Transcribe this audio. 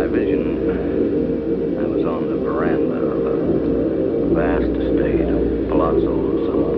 vision, I was on the veranda of a vast estate of palazzos and